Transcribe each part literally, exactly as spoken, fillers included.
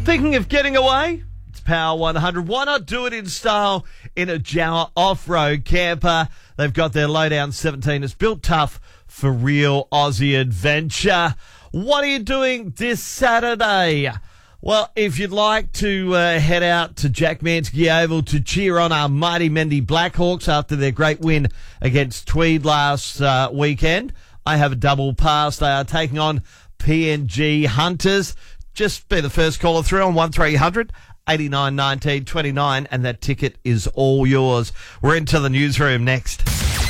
Thinking of getting away? It's Power one hundred. Why not do it in style in a Jawa off-road camper? They've got their Lowdown seventeen. It's built tough for real Aussie adventure. What are you doing this Saturday? Well, if you'd like to uh, head out to Jack Manske Oval to cheer on our mighty Mendy Blackhawks after their great win against Tweed last uh, weekend, I have a double pass. They are taking on P N G Hunters. Just be the first caller through on one three hundred, eighty-nine nineteen twenty-nine, and that ticket is all yours. We're into the newsroom next.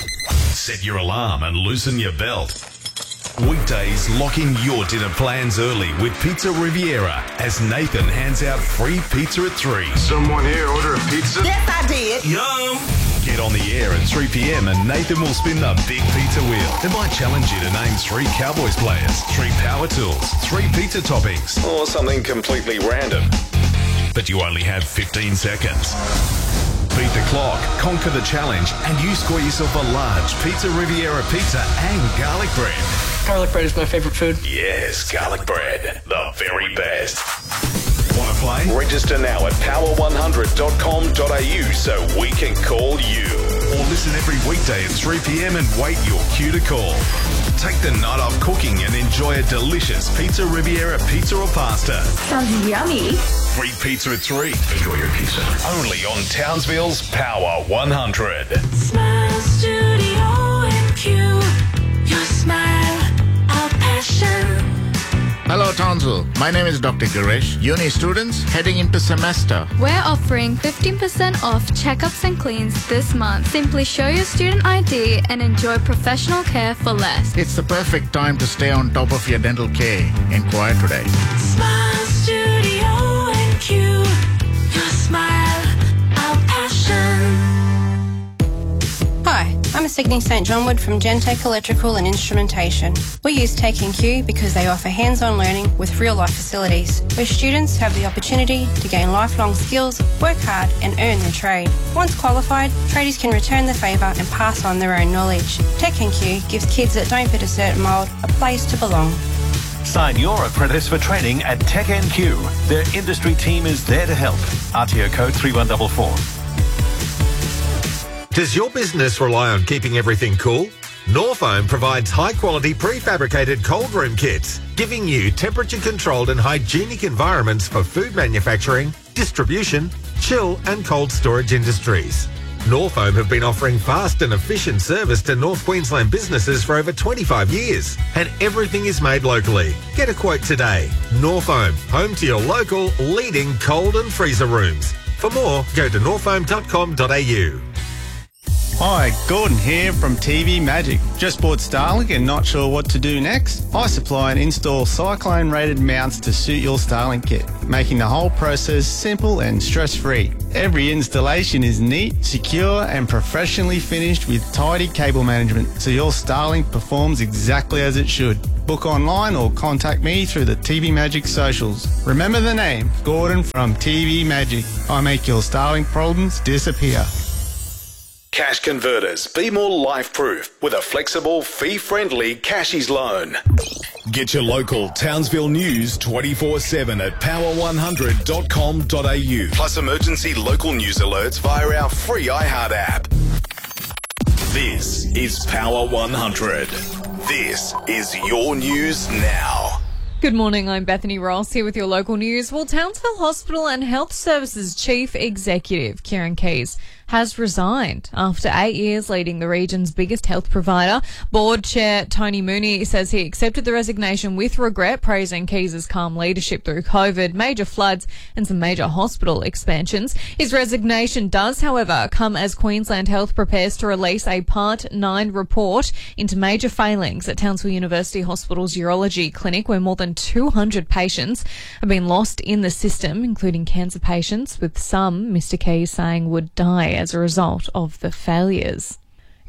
Set your alarm and loosen your belt. Weekdays, lock in your dinner plans early with Pizza Riviera as Nathan hands out free pizza at three. Someone here order a pizza? Yes, I did. Yum! Get on the air at three p.m. and Nathan will spin the big pizza wheel. It might challenge you to name three Cowboys players, three power tools, three pizza toppings, or something completely random. But you only have fifteen seconds. Beat the clock, conquer the challenge, and you score yourself a large Pizza Riviera pizza and garlic bread. Garlic bread is my favorite food. Yes, garlic bread, the very best. Want to play? Register now at power one hundred dot com dot a u so we can call you. Or listen every weekday at three p.m. and wait your cue to call. Take the night off cooking and enjoy a delicious Pizza Riviera pizza or pasta. Sounds yummy. Free pizza at three. Enjoy your pizza. Only on Townsville's Power one hundred. Smile Studio and Q. Your smile, our passion. Hello Townsville, my name is Doctor Girish. Uni students heading into semester. We're offering fifteen percent off checkups and cleans this month. Simply show your student I D and enjoy professional care for less. It's the perfect time to stay on top of your dental care. Inquire today. Smile Studio and Q. Your smile, our passion. Hi, I'm Signy Saint John Wood from Gentech Electrical and Instrumentation. We use Tech and Q because they offer hands-on learning with real-life facilities, where students have the opportunity to gain lifelong skills, work hard and earn their trade. Once qualified, tradies can return the favour and pass on their own knowledge. Tech and Q gives kids that don't fit a certain mould a place to belong. Sign your apprentice for training at Tech N Q. Their industry team is there to help. R T O code three one four four. Does your business rely on keeping everything cool? Norfoam provides high-quality prefabricated cold room kits, giving you temperature-controlled and hygienic environments for food manufacturing, distribution, chill and cold storage industries. Norfoam have been offering fast and efficient service to North Queensland businesses for over twenty-five years, and everything is made locally. Get a quote today. Norfoam, home to your local leading cold and freezer rooms. For more, go to norfoam dot com dot a u. Hi, Gordon here from T V Magic. Just bought Starlink and not sure what to do next? I supply and install cyclone-rated mounts to suit your Starlink kit, making the whole process simple and stress-free. Every installation is neat, secure and professionally finished with tidy cable management, so your Starlink performs exactly as it should. Book online or contact me through the T V Magic socials. Remember the name, Gordon from T V Magic. I make your Starlink problems disappear. Cash Converters. Be more life-proof with a flexible, fee-friendly Cashies loan. Get your local Townsville news twenty-four seven at power one hundred dot com dot a u. Plus emergency local news alerts via our free iHeart app. This is Power one hundred. This is your news now. Good morning, I'm Bethany Ross here with your local news. Well, Townsville Hospital and Health Services Chief Executive Kieran Keys has resigned after eight years leading the region's biggest health provider. Board Chair Tony Mooney says he accepted the resignation with regret, praising Keys' calm leadership through COVID, major floods and some major hospital expansions. His resignation does, however, come as Queensland Health prepares to release a Part nine report into major failings at Townsville University Hospital's urology clinic, where more than two hundred patients have been lost in the system, including cancer patients, with some, Mister Keys saying, would die as a result of the failures.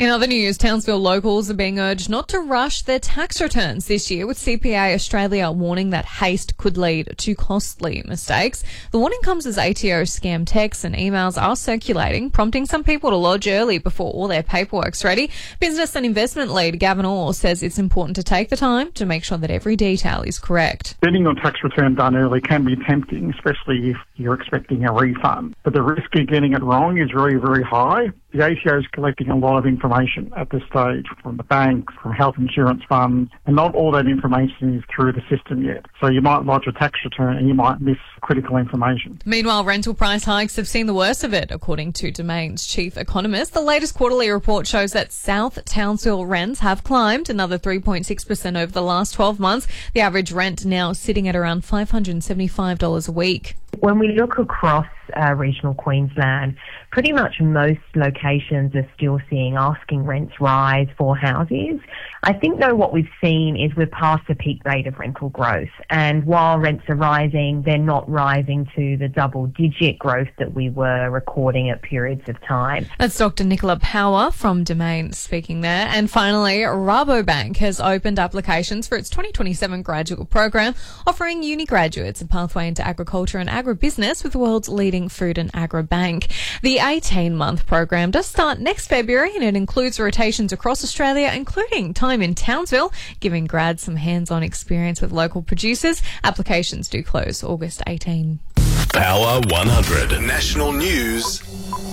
In other news, Townsville locals are being urged not to rush their tax returns this year, with C P A Australia warning that haste could lead to costly mistakes. The warning comes as A T O scam texts and emails are circulating, prompting some people to lodge early before all their paperwork's ready. Business and investment lead Gavin Orr says it's important to take the time to make sure that every detail is correct. Getting your tax return done early can be tempting, especially if you're expecting a refund. But the risk of getting it wrong is very, very high. The A T O is collecting a lot of information at this stage from the banks, from health insurance funds, and not all that information is through the system yet. So you might lodge a tax return and you might miss critical information. Meanwhile, rental price hikes have seen the worst of it, according to Domain's chief economist. The latest quarterly report shows that South Townsville rents have climbed another three point six percent over the last twelve months. The average rent now sitting at around five hundred seventy-five dollars a week. When we look across uh, regional Queensland, pretty much most locations are still seeing asking rents rise for houses. I think, though, what we've seen is we're past the peak rate of rental growth. And while rents are rising, they're not rising to the double-digit growth that we were recording at periods of time. That's Doctor Nicola Power from Domain speaking there. And finally, Rabobank has opened applications for its twenty twenty-seven graduate program, offering uni graduates a pathway into agriculture and agribusiness with the world's leading food and agri bank. The eighteen-month program does start next February, and it includes rotations across Australia, including time in Townsville, giving grads some hands-on experience with local producers. Applications do close August eighteenth. Power one hundred. National news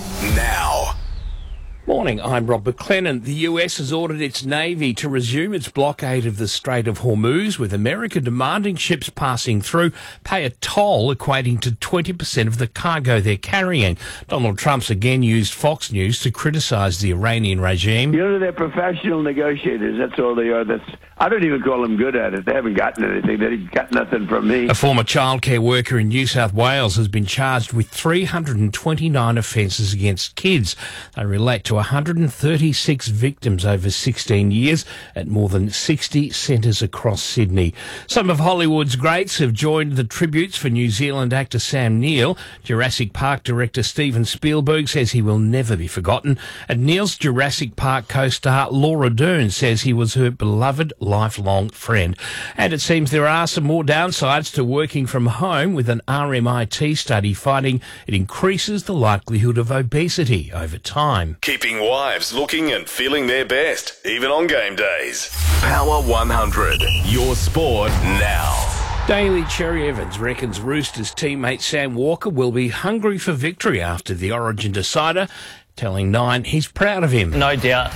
now. Morning, I'm Rob McLennan. The U S has ordered its Navy to resume its blockade of the Strait of Hormuz, with America demanding ships passing through pay a toll equating to twenty percent of the cargo they're carrying. Donald Trump's again used Fox News to criticise the Iranian regime. You know, they're professional negotiators. That's all they are. That's I don't even call them good at it. They haven't gotten anything. They've got nothing from me. A former childcare worker in New South Wales has been charged with three hundred twenty-nine offences against kids. They relate to one hundred thirty-six victims over sixteen years at more than sixty centres across Sydney. Some of Hollywood's greats have joined the tributes for New Zealand actor Sam Neill. Jurassic Park director Steven Spielberg says he will never be forgotten. And Neill's Jurassic Park co-star Laura Dern says he was her beloved lifelong friend. And it seems there are some more downsides to working from home, with an R M I T study finding it increases the likelihood of obesity over time. Keeping wives looking and feeling their best, even on game days. Power one hundred. Your sport now. Daily Cherry Evans reckons Roosters teammate Sam Walker will be hungry for victory after the Origin decider, telling Nine he's proud of him. No doubt,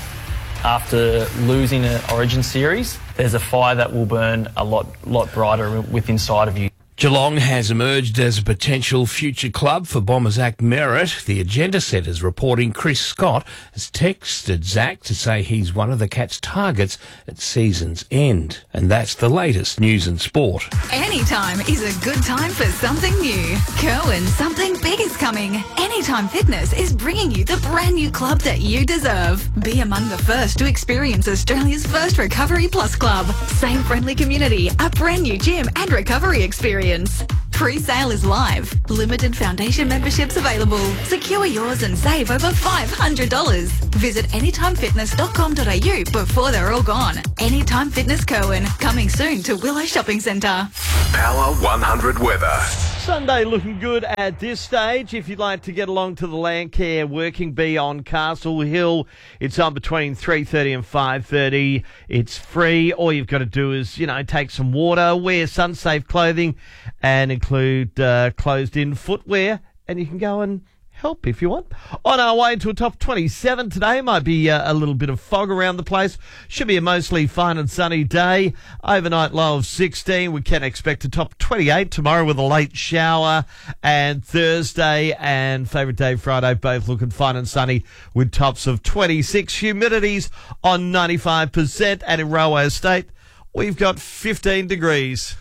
after losing an Origin series, there's a fire that will burn a lot, lot brighter within inside of you. Geelong has emerged as a potential future club for Bomber Zach Merritt. The Agenda Centre's reporting Chris Scott has texted Zach to say he's one of the Cats' targets at season's end. And that's the latest news and sport. Anytime is a good time for something new. Kerwin, something big is coming. Anytime Fitness is bringing you the brand new club that you deserve. Be among the first to experience Australia's first Recovery Plus club. Same friendly community, a brand new gym and recovery experience. Pre-sale is live. Limited foundation memberships available. Secure yours and save over five hundred dollars. Visit anytime fitness dot com dot a u before they're all gone. Anytime Fitness Kerwin, coming soon to Willow Shopping Centre. Power one hundred weather. Sunday looking good at this stage. If you'd like to get along to the Landcare Working Bee on Castle Hill, it's on between three thirty and five thirty. It's free. All you've got to do is, you know, take some water, wear sun-safe clothing, and include uh, closed-in footwear, and you can go and help if you want. On our way to a top twenty-seven today. Might be uh, a little bit of fog around the place. Should be a mostly fine and sunny day. Overnight low of sixteen. We can expect a top twenty-eight tomorrow with a late shower. And Thursday and favourite day Friday both looking fine and sunny with tops of twenty-six. Humidities on ninety-five percent. And in Railway Estate, we've got fifteen degrees.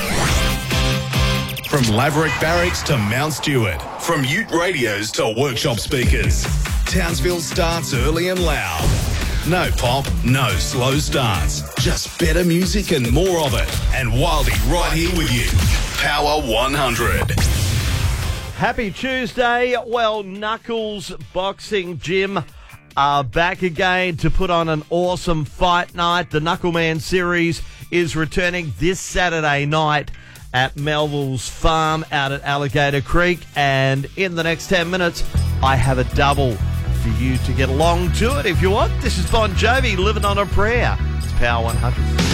From Laverick Barracks to Mount Stewart, from Ute radios to workshop speakers, Townsville starts early and loud. No pop, no slow starts, just better music and more of it. And Wildy right here with you. Power one hundred. Happy Tuesday. Well, Knuckles Boxing Gym are back again to put on an awesome fight night. The Knuckleman series is returning this Saturday night at Melville's Farm out at Alligator Creek. And in the next ten minutes, I have a double for you to get along to it if you want. This is Bon Jovi, Living on a Prayer. It's Power one hundred.